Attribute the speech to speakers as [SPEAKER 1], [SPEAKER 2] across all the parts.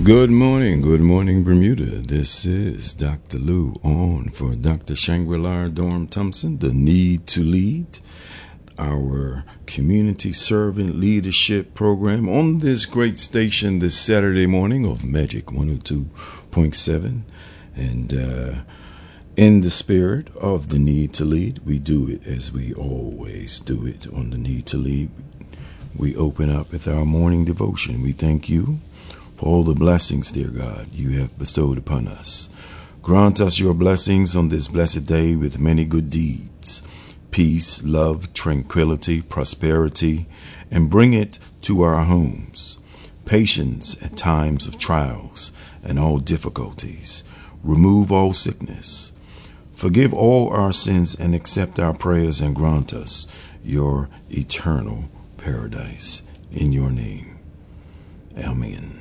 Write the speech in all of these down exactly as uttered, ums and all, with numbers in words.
[SPEAKER 1] Good morning, good morning, Bermuda. This is Doctor Lou on for Doctor Shangri-La Dorm Thompson, The Need to Lead, our community servant leadership program on this great station this Saturday morning of Magic one oh two point seven. And uh, in the spirit of the need to lead, we do it as we always do it on the need to lead. We open up with our morning devotion. We thank you for all the blessings, dear God, you have bestowed upon us. Grant us your blessings on this blessed day with many good deeds, peace, love, tranquility, prosperity, and bring it to our homes. Patience at times of trials and all difficulties. Remove all sickness. Forgive all our sins and accept our prayers and grant us your eternal paradise. In your name. Amen.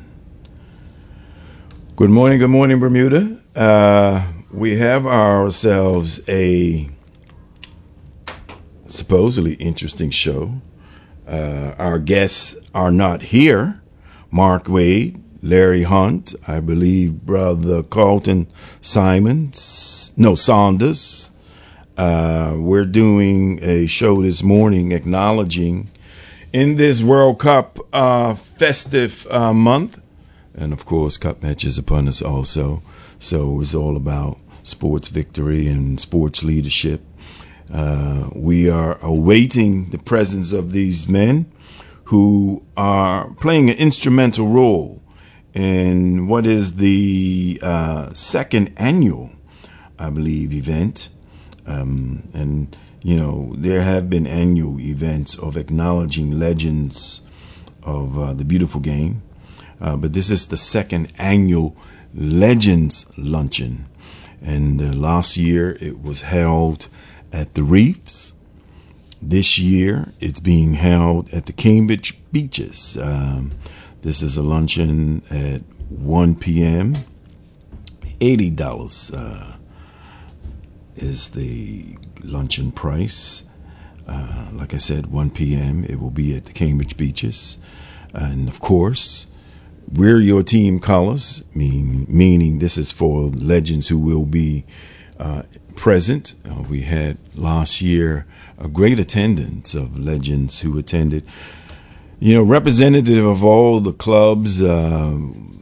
[SPEAKER 1] Good morning, good morning, Bermuda. Uh, we have ourselves a supposedly interesting show. Uh, our guests are not here. Mark Wade, Larry Hunt, I believe Brother Carlton Simons, no, Saunders. Uh, we're doing a show this morning acknowledging in this World Cup uh, festive uh, month. And, of course, Cup matches upon us also. So it's all about sports victory and sports leadership. Uh, we are awaiting the presence of these men who are playing an instrumental role in what is the uh, second annual, I believe, event. Um, and, you know, there have been annual events of acknowledging legends of uh, the beautiful game. Uh, but this is the second annual Legends Luncheon. And uh, last year it was held at the Reefs. This year it's being held at the Cambridge Beaches. Um, this is a luncheon at one p.m. eighty dollars uh, is the luncheon price. Uh, like I said, one p.m. it will be at the Cambridge Beaches. And of course, we're your team colors, mean, meaning this is for legends who will be uh, present. Uh, we had last year a great attendance of legends who attended. You know, representative of all the clubs uh,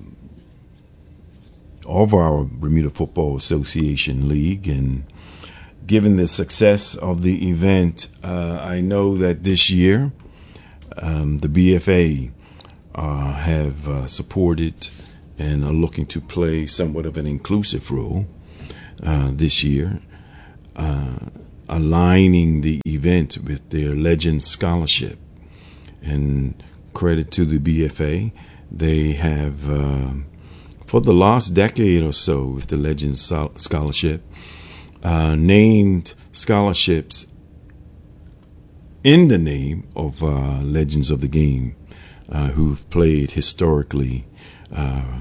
[SPEAKER 1] of our Bermuda Football Association League. And given the success of the event, uh, I know that this year um, the B F A Uh, have uh, supported and are looking to play somewhat of an inclusive role uh, this year, uh, aligning the event with their Legends Scholarship. And credit to the B F A, they have, uh, for the last decade or so with the Legends Scholarship, uh, named scholarships in the name of uh, Legends of the Game. Uh, who've played historically uh,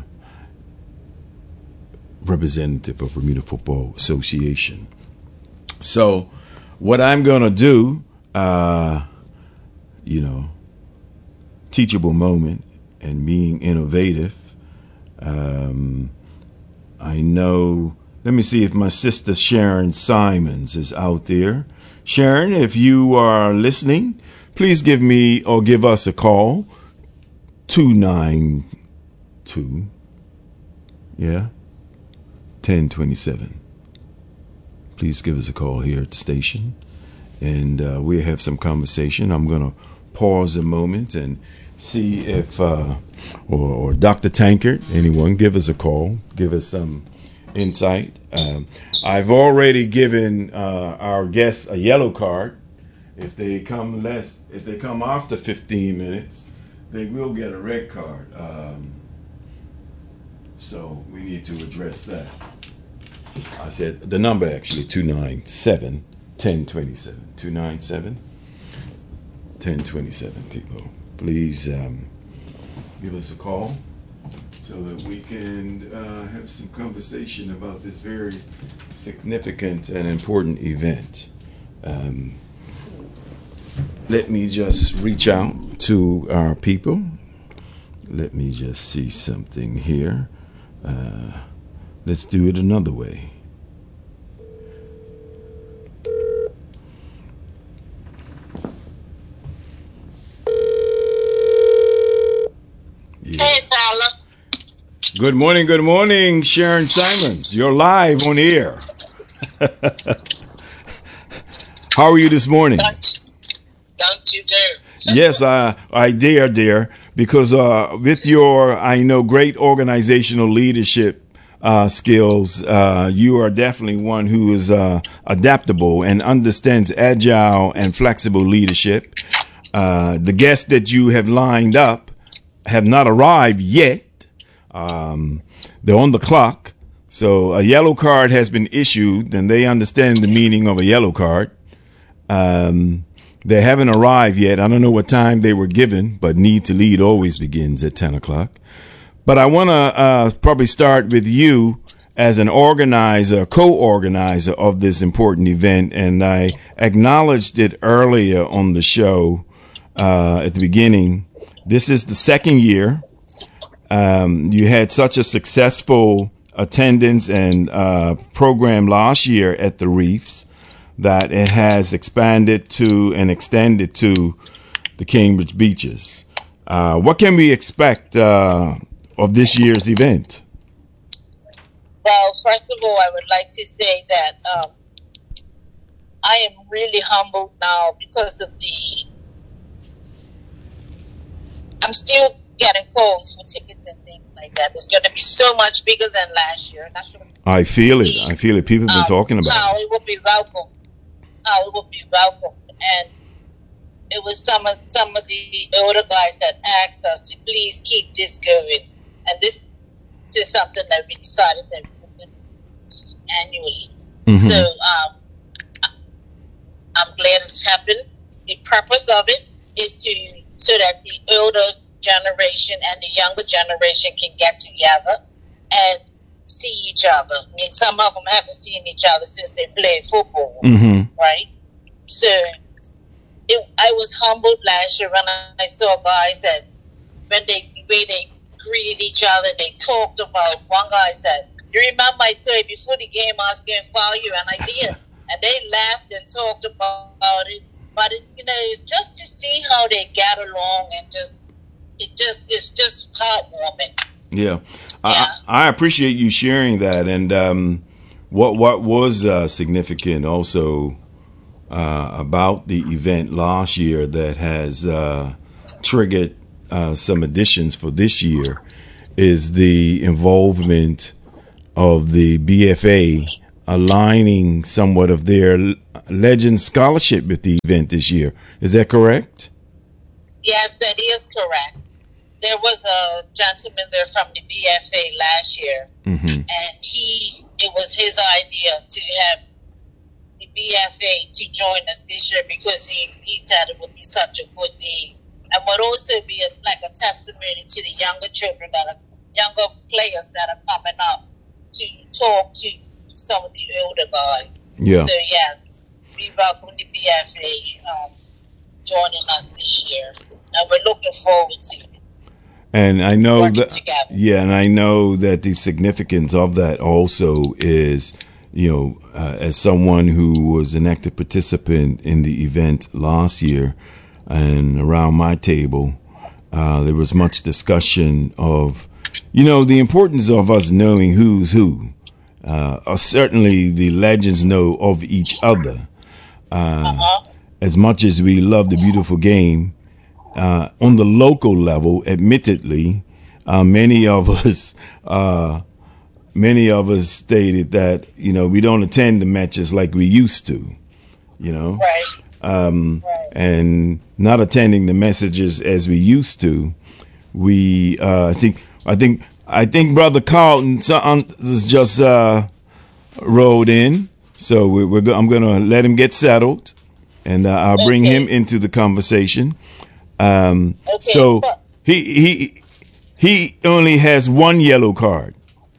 [SPEAKER 1] representative of Bermuda Football Association. So what I'm going to do, uh, you know, teachable moment and being innovative. Um, I know, let me see if my sister Sharon Simons is out there. Sharon, if you are listening, please give me or give us a call. two nine two, yeah, ten twenty-seven. Please give us a call here at the station, and uh, we'll have some conversation. I'm going to pause a moment and see if, uh, or, or Doctor Tankard, anyone, give us a call, give us some insight. Um, I've already given uh, our guests a yellow card. If they come less, if they come after fifteen minutes, they will get a red card. Um, so we need to address that. I said the number actually two nine seven, ten twenty-seven. two nine seven, ten twenty-seven, people. Please um, give us a call so that we can uh, have some conversation about this very significant and important event. Um, let me just reach out to our people let me just see something here. Uh, let's do it another way. Yeah.
[SPEAKER 2] Hey, fella.
[SPEAKER 1] Good morning, good morning, Sharon Simons. You're live on air. How are you this morning?
[SPEAKER 2] Don't, don't you dare.
[SPEAKER 1] Yes, I, I dare, dare, because uh, with your, I know, great organizational leadership uh, skills, uh, you are definitely one who is uh, adaptable and understands agile and flexible leadership. Uh, the guests that you have lined up have not arrived yet. Um, they're on the clock. So a yellow card has been issued, and they understand the meaning of a yellow card. Um, they haven't arrived yet. I don't know what time they were given, but Need to Lead always begins at ten o'clock. But I want to uh, probably start with you as an organizer, co-organizer of this important event. And I acknowledged it earlier on the show uh, at the beginning. This is the second year. Um, you had such a successful attendance and uh, program last year at the Reefs that it has expanded to and extended to the Cambridge beaches. Uh, what can we expect uh, of this year's event?
[SPEAKER 2] Well, first of all, I would like to say that um, I am really humbled now because of the. I'm still getting calls for tickets and things like that. It's going to be so much bigger than last year. That's what
[SPEAKER 1] I feel it. I feel it. People have been
[SPEAKER 2] um,
[SPEAKER 1] talking about
[SPEAKER 2] how
[SPEAKER 1] it.
[SPEAKER 2] it will be welcome. How it will be welcome. And it was some of some of the older guys that asked us to please keep this going. And this is something that we decided that we would do annually.
[SPEAKER 1] Mm-hmm.
[SPEAKER 2] So um, I'm glad it's happened. The purpose of it is to so that the older generation and the younger generation can get together and see each other. I mean, some of them haven't seen each other since they played football,
[SPEAKER 1] Mm-hmm.
[SPEAKER 2] right? So it, I was humbled last year when I saw guys that when they way they greeted each other, they talked about. One guy said, "You remember I told you before the game I was going to follow you," and I did. And they laughed and talked about, about it. But it, you know, it's just to see how they get along and just it just it's just heartwarming.
[SPEAKER 1] Yeah,
[SPEAKER 2] Yeah.
[SPEAKER 1] I, I appreciate you sharing that. And um, what what was uh, significant also uh, about the event last year that has uh, triggered uh, some additions for this year is the involvement of the B F A aligning somewhat of their Legend Scholarship with the event this year. Is that correct?
[SPEAKER 2] Yes, that is correct. There was a gentleman there from the B F A last year,
[SPEAKER 1] Mm-hmm.
[SPEAKER 2] and he it was his idea to have the B F A to join us this year because he, he said it would be such a good thing and would also be a, like a testimony to the younger children that are younger players that are coming up to talk to some of the older guys.
[SPEAKER 1] Yeah.
[SPEAKER 2] So yes, we welcome the B F A um, joining us this year, and we're looking forward to it.
[SPEAKER 1] And I know
[SPEAKER 2] Working
[SPEAKER 1] that,
[SPEAKER 2] together.
[SPEAKER 1] yeah, and I know that the significance of that also is, you know, uh, as someone who was an active participant in the event last year, and around my table, uh, there was much discussion of, you know, the importance of us knowing who's who. Uh, or certainly the legends know of each other. Uh,
[SPEAKER 2] Uh-huh.
[SPEAKER 1] as much as we love the beautiful game, uh, on the local level, admittedly, uh, many of us, uh, many of us stated that, you know, we don't attend the matches like we used to, you know,
[SPEAKER 2] Right.
[SPEAKER 1] um,
[SPEAKER 2] Right.
[SPEAKER 1] and not attending the messages as we used to. We, uh, I think, I think, I think Brother Carlton has just uh, rolled in, so we're, we're go- I'm going to let him get settled, and uh, I'll bring
[SPEAKER 2] Okay.
[SPEAKER 1] him into the conversation. Um,
[SPEAKER 2] Okay,
[SPEAKER 1] so
[SPEAKER 2] but-
[SPEAKER 1] he he he only has one yellow card.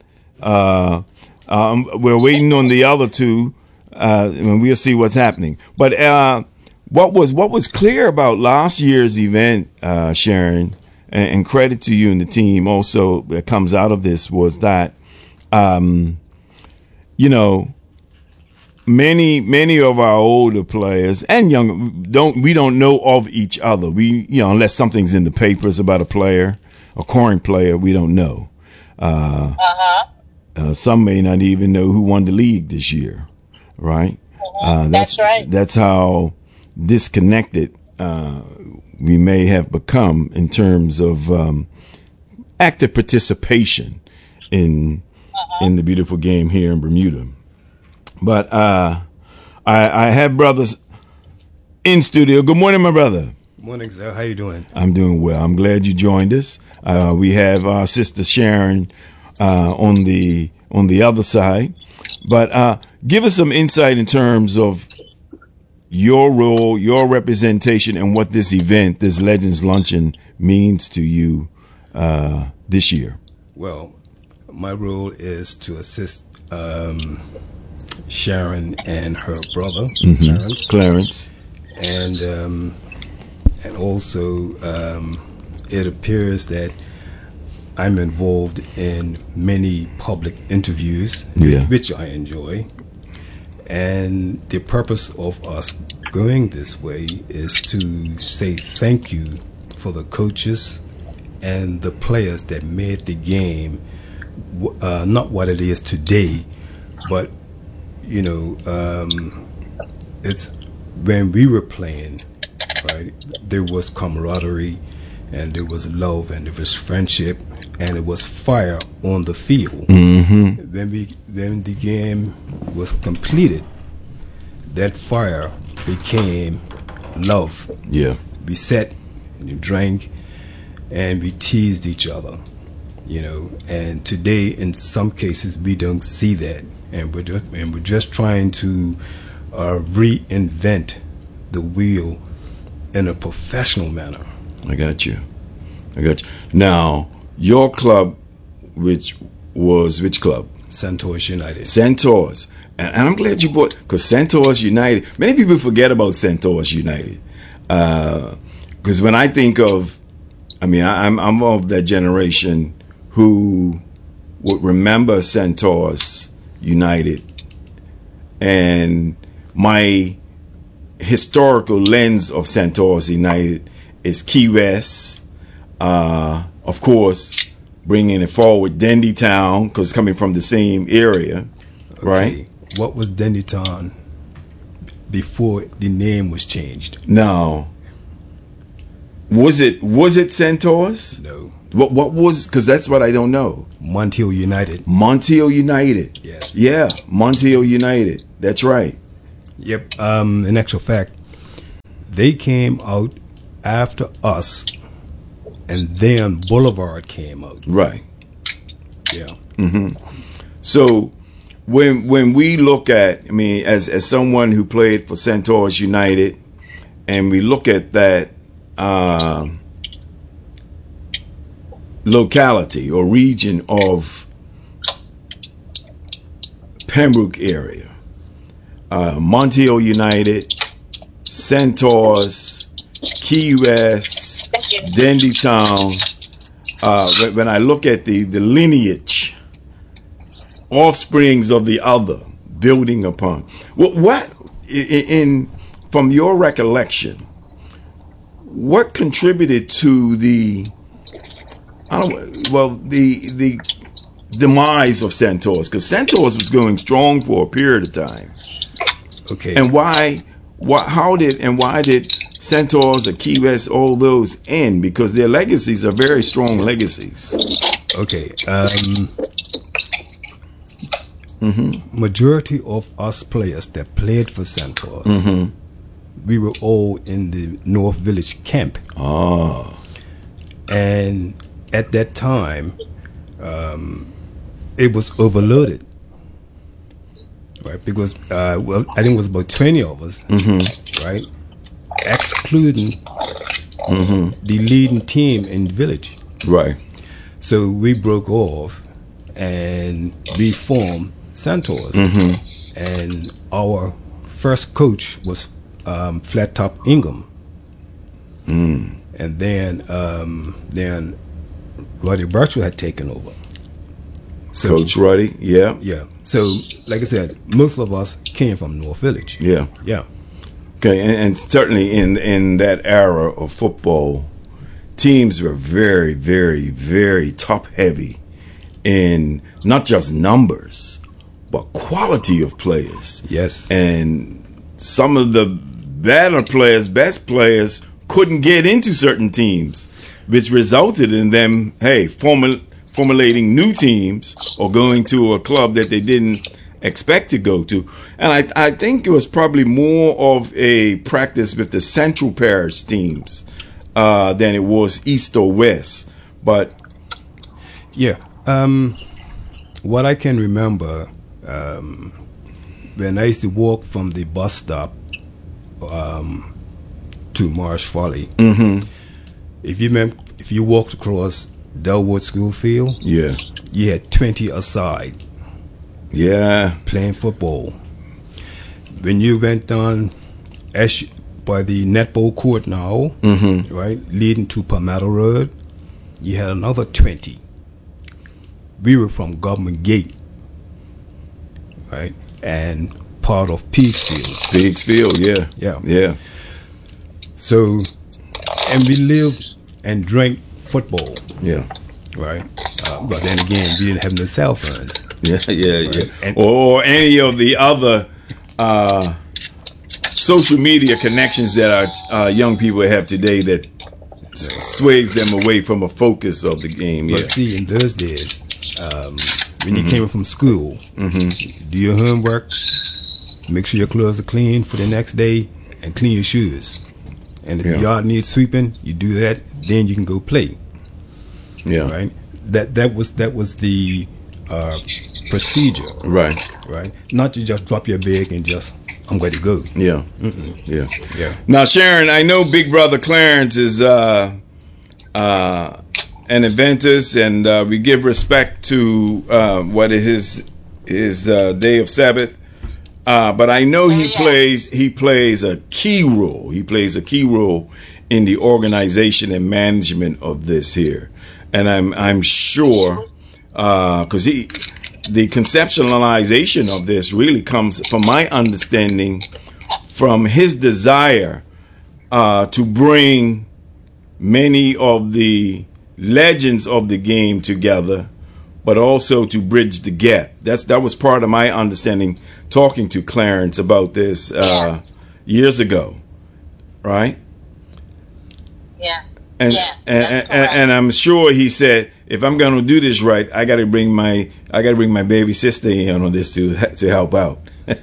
[SPEAKER 1] Uh, um, we're waiting on the other two, uh, and we'll see what's happening. But uh, what was what was clear about last year's event, uh, Sharon, and, and credit to you and the team also that comes out of this was that, um, you know, many many of our older players and young don't we don't know of each other. We you know unless something's in the papers about a player, a current player, we don't know. Uh,
[SPEAKER 2] uh-huh.
[SPEAKER 1] uh, some may not even know who won the league this year, right?
[SPEAKER 2] Uh-huh.
[SPEAKER 1] Uh, that's,
[SPEAKER 2] that's right.
[SPEAKER 1] That's how disconnected uh, we may have become in terms of um, active participation in uh-huh. in the beautiful game here in Bermuda. But uh, I, I have brothers in studio. Good morning, my brother.
[SPEAKER 3] Morning, sir. How you doing?
[SPEAKER 1] I'm doing well. I'm glad you joined us. Uh, we have our sister Sharon uh, on the on the other side. But uh, give us some insight in terms of your role, your representation, and what this event, this Legends Luncheon, means to you uh, this year.
[SPEAKER 3] Well, my role is to assist um, Sharon and her brother, mm-hmm. Clarence.
[SPEAKER 1] Clarence.
[SPEAKER 3] And um, and also um, it appears that I'm involved in many public interviews,
[SPEAKER 1] yeah.
[SPEAKER 3] which I enjoy. And the purpose of us going this way is to say thank you for the coaches and the players that made the game uh, not what it is today, but, you know, um, it's when we were playing, right, there was camaraderie and there was love and there was friendship and it was fire on the field.
[SPEAKER 1] Mm-hmm.
[SPEAKER 3] When we when the game was completed, that fire became love.
[SPEAKER 1] Yeah.
[SPEAKER 3] We sat and we drank and we teased each other, you know. And today, in some cases, we don't see that, and we're just, and we're just trying to uh, reinvent the wheel in a professional manner.
[SPEAKER 1] I got you. I got you. Now, your club, which was which club?
[SPEAKER 3] Centaurs United.
[SPEAKER 1] Centaurs. And, and I'm glad you brought, because Centaurs United, many people forget about Centaurs United. Because uh, when I think of, I mean, I, I'm, I'm of that generation who would remember Centaurs United. And my historical lens of Centaurs United is Key West. Uh, of course, bringing it forward, Dendy Town, because coming from the same area,
[SPEAKER 3] okay.
[SPEAKER 1] right?
[SPEAKER 3] What was Dendy Town before the name was changed?
[SPEAKER 1] Now, was it was it Centaurs?
[SPEAKER 3] No.
[SPEAKER 1] What what was? Because that's what I don't know.
[SPEAKER 3] Montiel United.
[SPEAKER 1] Montiel United.
[SPEAKER 3] Yes.
[SPEAKER 1] Yeah, Montiel United. That's right.
[SPEAKER 3] Yep. Um, in actual fact, they came out after us. And then Boulevard came out.
[SPEAKER 1] Right.
[SPEAKER 3] Yeah.
[SPEAKER 1] Mm-hmm. So when when we look at, I mean, as as someone who played for Centaurs United, and we look at that uh, locality or region of Pembroke area, uh, Montiel United, Centaurs, Key West, Dendy Town. Uh, when I look at the, the lineage, offsprings of the other, building upon. What, what in, in from your recollection, what contributed to the, I don't, well, the the demise of Centaurs? Because Centaurs was going strong for a period of time.
[SPEAKER 3] Okay.
[SPEAKER 1] And why? Why? How did and why did Centaurs or Key West, all those end? Because their legacies are very strong legacies.
[SPEAKER 3] Okay. Um,
[SPEAKER 1] mm-hmm.
[SPEAKER 3] Majority of us players that played for Centaurs,
[SPEAKER 1] mm-hmm.
[SPEAKER 3] we were all in the North Village camp.
[SPEAKER 1] Oh.
[SPEAKER 3] And at that time, um, it was overloaded. Right, because uh, well, I think it was about twenty of us,
[SPEAKER 1] mm-hmm.
[SPEAKER 3] right, excluding
[SPEAKER 1] mm-hmm.
[SPEAKER 3] the leading team in the village.
[SPEAKER 1] Right.
[SPEAKER 3] So we broke off and we formed Centaurs,
[SPEAKER 1] mm-hmm.
[SPEAKER 3] and our first coach was um, Flat Top Ingham.
[SPEAKER 1] Mm.
[SPEAKER 3] and then um, then Roddy Birchall had taken over. So,
[SPEAKER 1] Coach Ruddy, yeah.
[SPEAKER 3] Yeah. So, like I said, most of us came from North Village.
[SPEAKER 1] Yeah.
[SPEAKER 3] Yeah.
[SPEAKER 1] Okay, and, and certainly in in that era of football, teams were very, very, very top heavy in not just numbers, but quality of players.
[SPEAKER 3] Yes.
[SPEAKER 1] And some of the better players, best players, couldn't get into certain teams, which resulted in them, hey, forming formulating new teams or going to a club that they didn't expect to go to. And I, I think it was probably more of a practice with the Central Parish teams uh, than it was East or West. But
[SPEAKER 3] yeah, um, what I can remember um, when I used to walk from the bus stop um, to Marsh Folly,
[SPEAKER 1] mm-hmm.
[SPEAKER 3] if you mem- if you walked across Delwood School Field,
[SPEAKER 1] yeah,
[SPEAKER 3] you had twenty aside,
[SPEAKER 1] yeah,
[SPEAKER 3] playing football. When you went on Ash by the netball court now,
[SPEAKER 1] mm-hmm.
[SPEAKER 3] right, leading to Palmetto Road, you had another twenty. We were from Government Gate, right, and part of Peaksfield.
[SPEAKER 1] Peaksfield, yeah,
[SPEAKER 3] Yeah,
[SPEAKER 1] yeah.
[SPEAKER 3] So, and we lived and drank football,
[SPEAKER 1] Yeah,
[SPEAKER 3] right? Uh, but then again, we didn't have no cell phones.
[SPEAKER 1] yeah, yeah, yeah.
[SPEAKER 3] And-
[SPEAKER 1] or, or any of the other uh, social media connections that our uh, young people have today that s- sways them away from a focus of the game. Yeah,
[SPEAKER 3] But see, in those days, um, when you
[SPEAKER 1] Mhm.
[SPEAKER 3] came from school,
[SPEAKER 1] mm-hmm.
[SPEAKER 3] do your homework, make sure your clothes are clean for the next day, and clean your shoes. And if
[SPEAKER 1] Yeah.
[SPEAKER 3] the yard needs sweeping, you do that. Then you can go play.
[SPEAKER 1] yeah,
[SPEAKER 3] Right. That that was that was the uh, procedure.
[SPEAKER 1] right,
[SPEAKER 3] Right. Not to just drop your bag and just I'm ready to go.
[SPEAKER 1] yeah,
[SPEAKER 3] Mm-mm.
[SPEAKER 1] yeah.
[SPEAKER 3] Yeah.
[SPEAKER 1] Now, Sharon, I know Big Brother Clarence is uh, uh, an Adventist, and uh, we give respect to uh, what is his his uh, day of Sabbath. Uh, but I know he
[SPEAKER 2] Yes.
[SPEAKER 1] plays he plays a key role. He plays a key role in the organization and management of this here, and I'm I'm sure because he the conceptualization of this really comes from my understanding from his desire uh, to bring many of the legends of the game together, but also to bridge the gap. That's that was part of my understanding talking to Clarence about this uh,
[SPEAKER 2] Yes.
[SPEAKER 1] years ago, right?
[SPEAKER 2] Yeah.
[SPEAKER 1] And,
[SPEAKER 2] Yes,
[SPEAKER 1] and,
[SPEAKER 2] that's
[SPEAKER 1] and,
[SPEAKER 2] correct.
[SPEAKER 1] and I'm sure he said, if I'm going to do this right, I got to bring my I got to bring my baby sister in on this to to help out.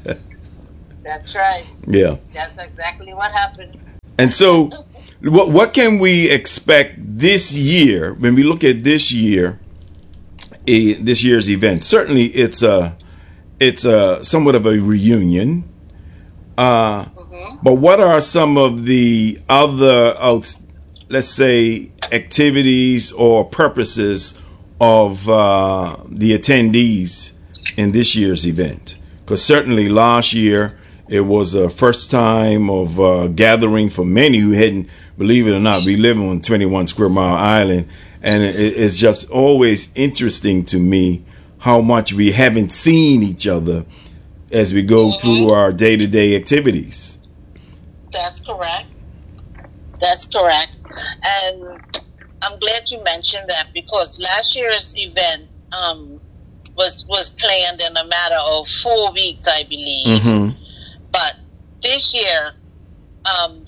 [SPEAKER 2] That's right.
[SPEAKER 1] Yeah.
[SPEAKER 2] That's exactly what happened.
[SPEAKER 1] And so, what what can we expect this year when we look at this year, a, this year's event? Certainly, it's a it's a somewhat of a reunion. Uh,
[SPEAKER 2] Mm-hmm.
[SPEAKER 1] but what are some of the other, outs- let's say, activities or purposes of uh, the attendees in this year's event? Because certainly last year it was a first time of uh, gathering for many who hadn't, believe it or not, we live on twenty-one Square Mile Island, and it, it's just always interesting to me how much we haven't seen each other as we go
[SPEAKER 2] Mhm.
[SPEAKER 1] through our day-to-day activities.
[SPEAKER 2] That's correct. That's correct. And I'm glad you mentioned that because last year's event um, was was planned in a matter of four weeks, I believe.
[SPEAKER 1] Mm-hmm.
[SPEAKER 2] But this year, um,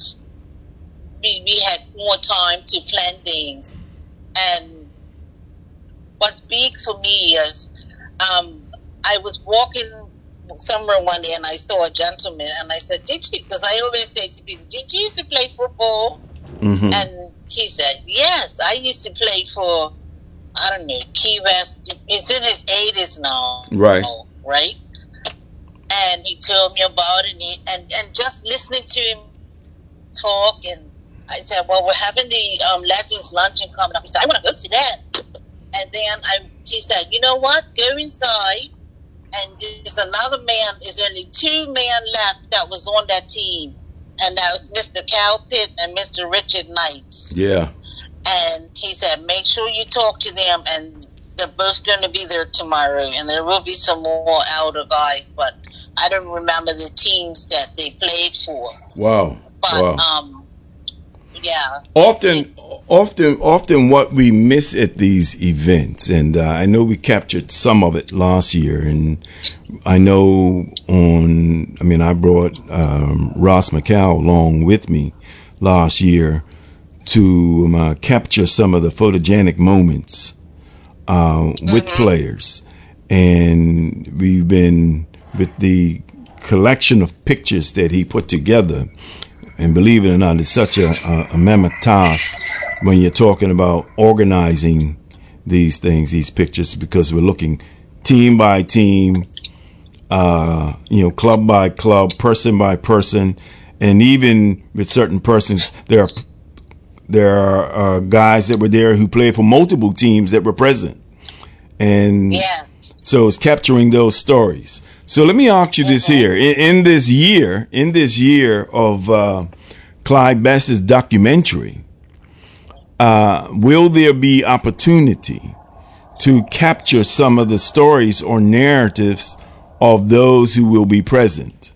[SPEAKER 2] we we had more time to plan things. And what's big for me is um, I was walking somewhere one day and I saw a gentleman and I said, "Did you?" Because I always say to people, "Did you used to play football?"
[SPEAKER 1] Mm-hmm.
[SPEAKER 2] And he said, "Yes, I used to play for, I don't know, Key West." He's in his eighties now,
[SPEAKER 1] Right.
[SPEAKER 2] right? And he told me about it, and, he, and and just listening to him talk, and I said, "Well, we're having the um, Legends luncheon coming up." He said, "I want to go to that." And then I, he said, "You know what? Go inside." And there's another man. There's only two men left that was on that team. and that was Mister Cal Pitt and Mister Richard Knights.
[SPEAKER 1] Yeah.
[SPEAKER 2] And he said, make sure you talk to them, and they're both going to be there tomorrow, and there will be some more elder guys, but I don't remember the teams that they played for.
[SPEAKER 1] Wow.
[SPEAKER 2] But,
[SPEAKER 1] wow.
[SPEAKER 2] um, yeah.
[SPEAKER 1] Often, often, often what we miss at these events, and uh, I know we captured some of it last year, and I know on, I mean, I brought um, Ross McCall along with me last year to um, uh, capture some of the photogenic moments uh, with mm-hmm. players. And we've been, with the collection of pictures that he put together, and believe it or not, it's such a, a, a mammoth task when you're talking about organizing these things, these pictures, because we're looking team by team, uh, you know, club by club, person by person, and even with certain persons, there are there are uh, guys that were there who played for multiple teams that were present, and
[SPEAKER 2] yes.
[SPEAKER 1] so it's capturing those stories. So let me ask you this here: in, in this year, in this year of uh, Clyde Best's documentary, uh, will there be opportunity to capture some of the stories or narratives of those who will be present?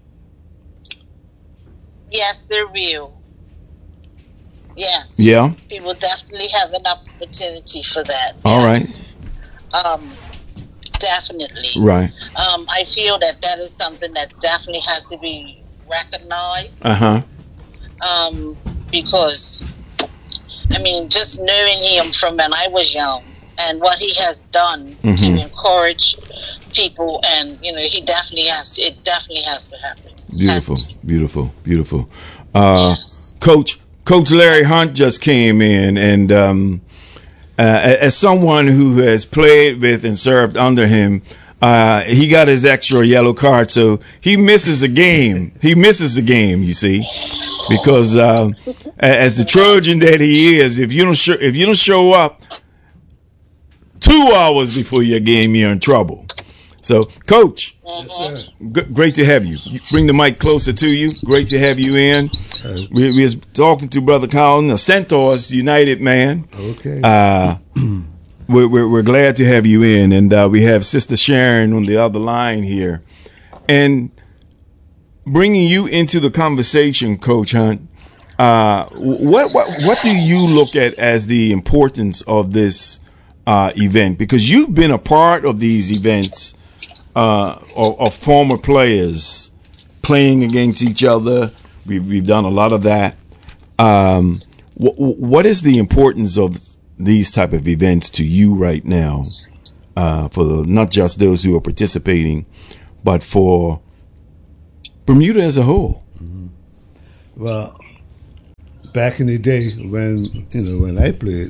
[SPEAKER 2] Yes, there will. Yes.
[SPEAKER 1] Yeah.
[SPEAKER 2] People definitely have an opportunity for that.
[SPEAKER 1] All
[SPEAKER 2] yes. right. Um. Definitely.
[SPEAKER 1] Right.
[SPEAKER 2] Um, I feel that that is something that definitely has to be recognized.
[SPEAKER 1] Uh-huh.
[SPEAKER 2] Um, because, I mean, just knowing him from when I was young and what he has done mm-hmm. to encourage people, and, you know, he definitely has to, it definitely has to happen.
[SPEAKER 1] Beautiful,
[SPEAKER 2] to.
[SPEAKER 1] beautiful, beautiful. Uh,
[SPEAKER 2] yes.
[SPEAKER 1] Coach, Coach Larry Hunt just came in, and um, Uh, as someone who has played with and served under him, uh, he got his extra yellow card, so he misses a game. He misses a game, you see, because uh, as the Trojan that he is, if you don't show, if you don't show up two hours before your game, you're in trouble. So, Coach,
[SPEAKER 2] yes,
[SPEAKER 1] g- great to have you. you. Bring the mic closer to you. Great to have you in. Uh, we, we was talking to Brother Colin, a Centaurs United man.
[SPEAKER 3] Okay.
[SPEAKER 1] Uh, we're, we're we're glad to have you in, and uh, we have Sister Sharon on the other line here, and bringing you into the conversation, Coach Hunt. Uh, what what what do you look at as the importance of this uh, event? Because you've been a part of these events. Uh, of, of former players playing against each other. We've, we've done a lot of that. Um, wh- what is the importance of these type of events to you right now, uh, for the, not just those who are participating, but for Bermuda as a whole?
[SPEAKER 3] Mm-hmm. Well, back in the day when you know when I played,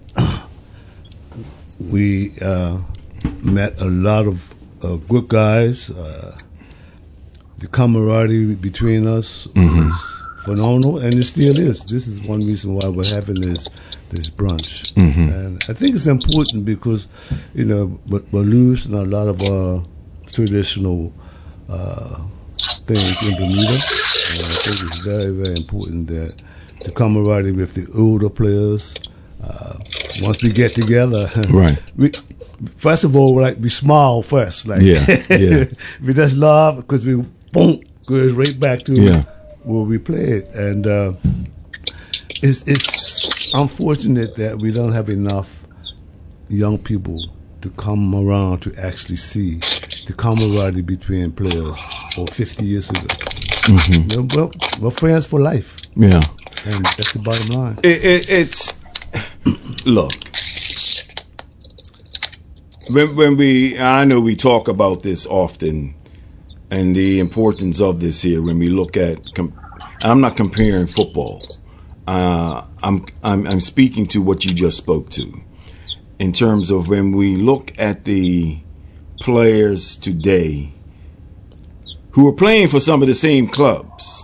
[SPEAKER 3] we uh, met a lot of Uh, good guys. Uh, the camaraderie between us mm-hmm. was phenomenal, and it still is. This is one reason why we're having this this brunch, mm-hmm. and I think it's important because you know we're, we're losing a lot of our traditional uh, things in Bermuda, and I think it's very very important that the camaraderie with the older players. Uh, once we get together,
[SPEAKER 1] right?
[SPEAKER 3] we, First of all, like we smile first, like
[SPEAKER 1] yeah, yeah.
[SPEAKER 3] we just laugh because we boom goes right back to
[SPEAKER 1] yeah.
[SPEAKER 3] where we played, and uh, it's it's unfortunate that we don't have enough young people to come around to actually see the camaraderie between players. Or fifty years ago, mm-hmm. you know, well, we're friends for life.
[SPEAKER 1] Yeah,
[SPEAKER 3] and that's the bottom line.
[SPEAKER 1] It, it, it's look. When, when we, I know we talk about this often, and the importance of this here. When we look at, I'm not comparing football. Uh, I'm, I'm I'm speaking to what you just spoke to, in terms of when we look at the players today who are playing for some of the same clubs.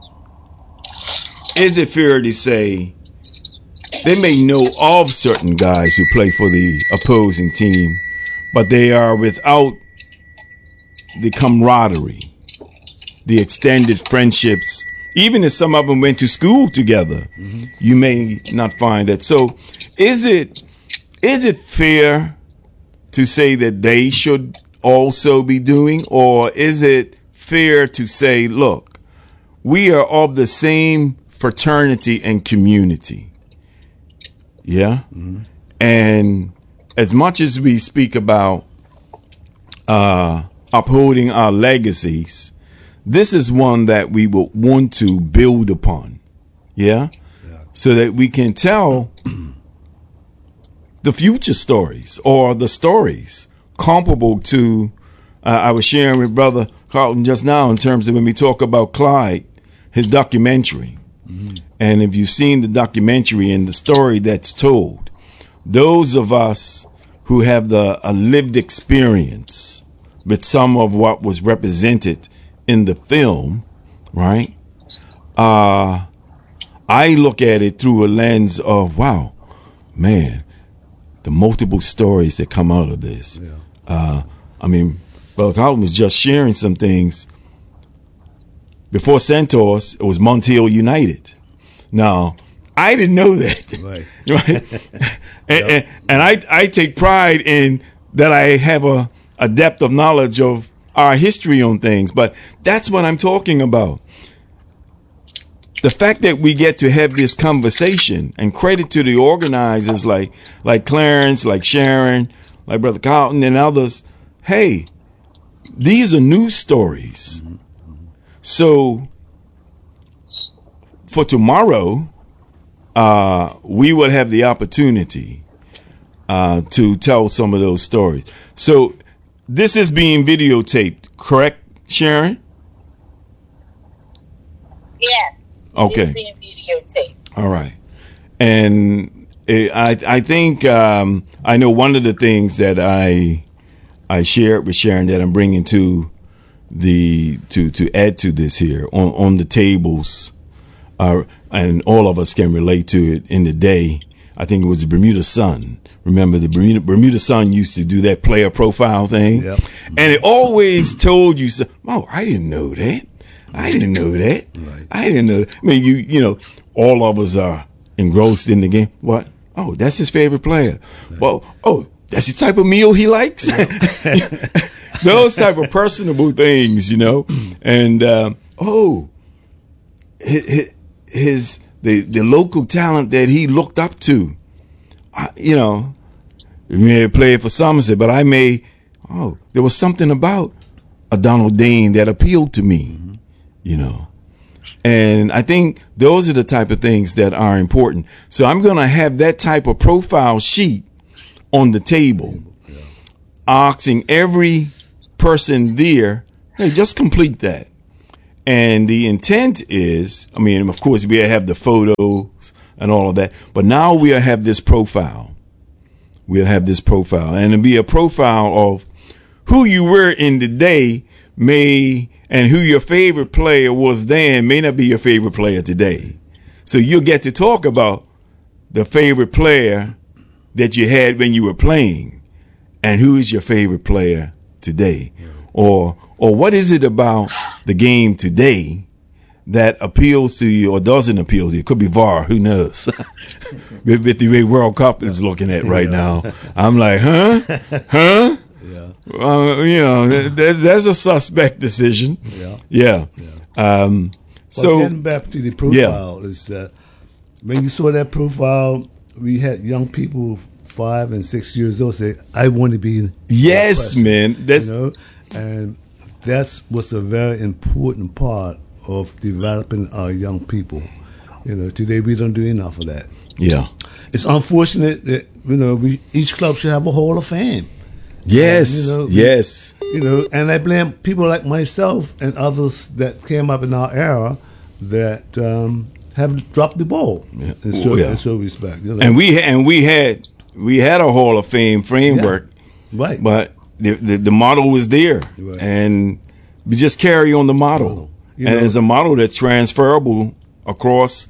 [SPEAKER 1] Is it fair to say they may know of certain guys who play for the opposing team, but they are without the camaraderie, the extended friendships, even if some of them went to school together, mm-hmm. you may not find that. So is it is it fair to say that they should also be doing, or is it fair to say, look, we are of the same fraternity and community? Yeah. Mm-hmm. And as much as we speak about uh, upholding our legacies, this is one that we will want to build upon. Yeah. yeah. So that we can tell the future stories, or the stories comparable to, uh, I was sharing with Brother Carlton just now in terms of when we talk about Clyde, his documentary. Mm-hmm. And if you've seen the documentary and the story that's told, those of us who have the a lived experience with some of what was represented in the film, right? Uh, I look at it through a lens of, wow, man, the multiple stories that come out of this. Yeah. Uh, I mean, Brother Carlton was just sharing some things. Before Centaurs, it was Montiel United. Now, I didn't know that. Right. right? and, yep. and, and I, I take pride in that I have a, a depth of knowledge of our history on things, but that's what I'm talking about. The fact that we get to have this conversation, and credit to the organizers like like Clarence, like Sharon, like Brother Carlton and others. Hey, these are news stories. Mm-hmm. So for tomorrow, uh, we will have the opportunity uh, to tell some of those stories. So this is being videotaped, correct, Sharon?
[SPEAKER 2] Yes.
[SPEAKER 1] Okay.
[SPEAKER 2] It's being videotaped.
[SPEAKER 1] All right. And it, I I think um, I know one of the things that I I shared with Sharon that I'm bringing to the to to add to this here on on the tables, uh, and all of us can relate to it in the day. I think it was the Bermuda Sun. Remember, the Bermuda, Bermuda Sun used to do that player profile thing, yep. and it always told you, so, "Oh, I didn't know that. I didn't know that. Right. I didn't know that." I mean, you you know, all of us are engrossed in the game. What? Oh, that's his favorite player. Right. Well, oh, that's the type of meal he likes. Those type of personable things, you know. And um, oh, his, his the the local talent that he looked up to. I, you know, we may have played for Somerset, but I may. Oh, there was something about a Donald Dane that appealed to me. Mm-hmm. You know, and I think those are the type of things that are important. So I'm going to have that type of profile sheet on the table, yeah. asking every person there, hey, just complete that. And the intent is, I mean, of course, we have the photos and all of that, but now we'll have this profile. We'll have this profile, and it'll be a profile of who you were in the day may. And who your favorite player was then may not be your favorite player today. So you'll get to talk about the favorite player that you had when you were playing, and who is your favorite player today, or or what is it about the game today that appeals to you or doesn't appeal to you? It could be V A R, who knows? with, with the way World Cup is looking at right yeah. now, I'm like, huh, huh. Yeah. Uh, you know, there's, there's a suspect decision. Yeah. Yeah. yeah. Um, so
[SPEAKER 4] well, getting back to the profile yeah. is that when you saw that profile, we had young people five and six years old say, "I want to be."
[SPEAKER 1] Yes, that man. That's
[SPEAKER 4] you know, and that's what's a very important part of developing our young people. You know, today we don't do enough of that.
[SPEAKER 1] Yeah.
[SPEAKER 4] It's unfortunate that you know we each club should have a Hall of Fame.
[SPEAKER 1] Yes,
[SPEAKER 4] and, you know,
[SPEAKER 1] yes.
[SPEAKER 4] You know, and I blame people like myself and others that came up in our era that um, have dropped the ball yeah. in, so, oh, yeah. in so respect. You know?
[SPEAKER 1] And we and we had we had a Hall of Fame framework,
[SPEAKER 4] yeah. right?
[SPEAKER 1] But the, the the model was there, right. and we just carry on the model, you and know, it's a model that's transferable across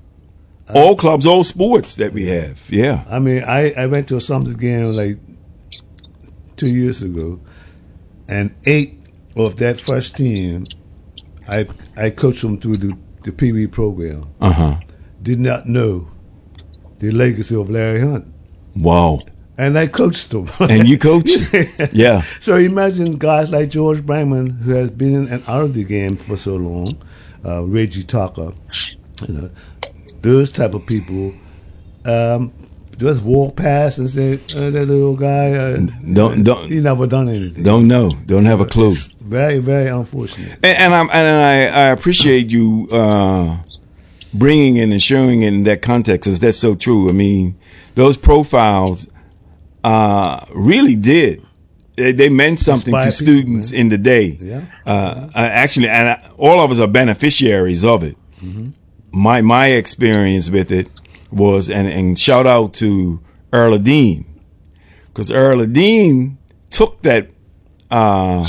[SPEAKER 1] I, all clubs, all sports that we have. Yeah,
[SPEAKER 4] I mean, I I went to a Summers game like two years ago, and eight of that first team, I I coached them through the the Pee Wee program,
[SPEAKER 1] Uh-huh.
[SPEAKER 4] did not know the legacy of Larry Hunt.
[SPEAKER 1] Wow.
[SPEAKER 4] And I coached him.
[SPEAKER 1] And you coached? Yeah.
[SPEAKER 4] So imagine guys like George Brangman, who has been in and out of the game for so long, uh, Reggie Tucker, you know, those type of people, um, just walk past and say, oh, that little guy, uh,
[SPEAKER 1] don't don't
[SPEAKER 4] he never done anything.
[SPEAKER 1] Don't know. Don't have a clue.
[SPEAKER 4] It's very, very unfortunate.
[SPEAKER 1] And, and I'm and I, I appreciate you uh, bringing in and showing it in that context, because that's so true. I mean, those profiles uh, really did. They, they meant something
[SPEAKER 4] Inspire
[SPEAKER 1] to
[SPEAKER 4] people,
[SPEAKER 1] students
[SPEAKER 4] man.
[SPEAKER 1] in the day.
[SPEAKER 4] Yeah.
[SPEAKER 1] Uh, I actually, and I, all of us are beneficiaries of it.
[SPEAKER 4] Mm-hmm.
[SPEAKER 1] My my experience with it was, and, and shout out to Earl Dean, because Earl Dean took that uh,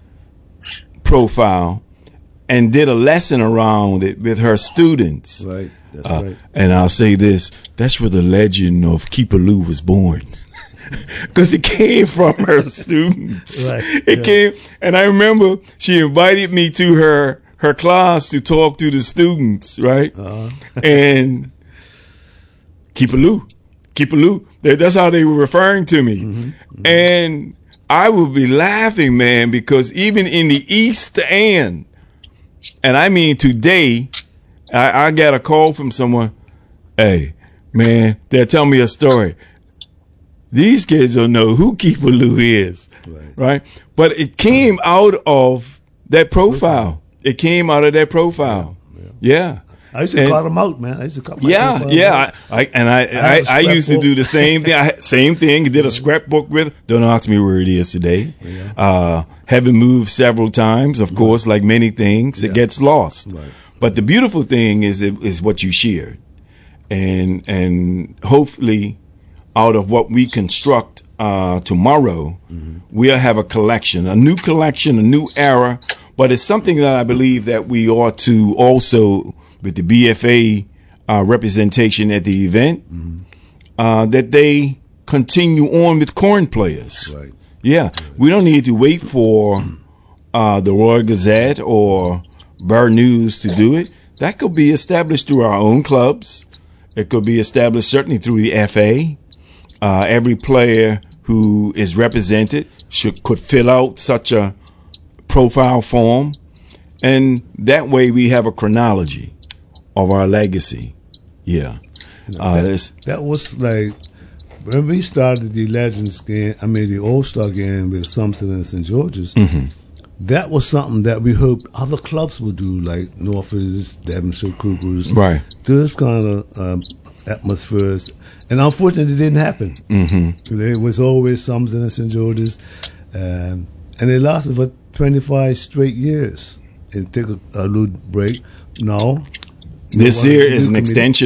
[SPEAKER 1] profile and did a lesson around it with her students.
[SPEAKER 4] Right, that's
[SPEAKER 1] Uh,
[SPEAKER 4] right.
[SPEAKER 1] And I'll say this, that's where the legend of Keeper Lou was born. Because it came from her students.
[SPEAKER 4] Right,
[SPEAKER 1] It
[SPEAKER 4] yeah.
[SPEAKER 1] came, and I remember she invited me to her her class to talk to the students, right?
[SPEAKER 4] Uh-huh.
[SPEAKER 1] And Keeper Lou, Keeper Lou, that, that's how they were referring to me.
[SPEAKER 4] Mm-hmm. Mm-hmm.
[SPEAKER 1] And I would be laughing, man, because even in the East End, and I mean today, I, I got a call from someone, hey, man, they're telling me a story. These kids don't know who Keeper Lou is,
[SPEAKER 4] Right.
[SPEAKER 1] right? But it came out of that profile. It came out of that profile. Yeah.
[SPEAKER 4] I used to
[SPEAKER 1] And-
[SPEAKER 4] cut them out, man. I used to cut my
[SPEAKER 1] Yeah,
[SPEAKER 4] profiles
[SPEAKER 1] yeah.
[SPEAKER 4] out.
[SPEAKER 1] I, I and I,
[SPEAKER 4] have
[SPEAKER 1] I,
[SPEAKER 4] a
[SPEAKER 1] I used to
[SPEAKER 4] scrapbook.
[SPEAKER 1] do the same thing. I, same thing. Did a scrapbook with. Don't ask me where it is today. Uh, haven't moved several times. Of course, like many things, it
[SPEAKER 4] Yeah.
[SPEAKER 1] gets lost.
[SPEAKER 4] Right.
[SPEAKER 1] But the beautiful thing is, it, is what you shared, and and hopefully, out of what we construct uh, tomorrow,
[SPEAKER 4] Mm-hmm.
[SPEAKER 1] we'll have a collection, a new collection, a new era. But it's something that I believe that we ought to also, with the B F A uh, representation at the event,
[SPEAKER 4] Mm-hmm.
[SPEAKER 1] uh, that they continue on with corn players.
[SPEAKER 4] Right.
[SPEAKER 1] Yeah, we don't need to wait for uh, the Royal Gazette or Burr News to do it. That could be established through our own clubs. It could be established certainly through the F A. Uh, every player who is represented should could fill out such a profile form, and that way we have a chronology of our legacy. Yeah, uh,
[SPEAKER 4] that,
[SPEAKER 1] it's-
[SPEAKER 4] that was like when we started the Legends game. I mean, the All Star game with Sumpton and Saint George's.
[SPEAKER 1] Mm-hmm.
[SPEAKER 4] That was something that we hoped other clubs would do, like Norfolk's, Devonshire Cougars,
[SPEAKER 1] Right.
[SPEAKER 4] Those kind of um, atmospheres. And unfortunately, it didn't happen. Mm-hmm. There was always Sumpton and Saint George's, um, and it lasted for twenty-five straight years. And take a, a little break. No,
[SPEAKER 1] this
[SPEAKER 4] One of
[SPEAKER 1] year
[SPEAKER 4] the
[SPEAKER 1] is
[SPEAKER 4] new
[SPEAKER 1] an
[SPEAKER 4] committee-
[SPEAKER 1] extension